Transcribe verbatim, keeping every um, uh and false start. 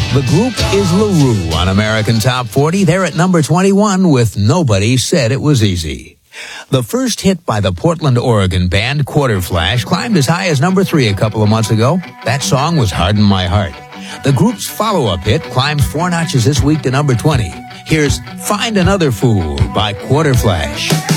The group is LaRue on American Top forty. They're at number twenty-one with Nobody Said It Was Easy. The first hit by the Portland, Oregon band Quarter Flash climbed as high as number three a couple of months ago. That song was Harden My Heart. The group's follow-up hit climbed four notches this week to number twenty. Here's Find Another Fool by Quarter Flash.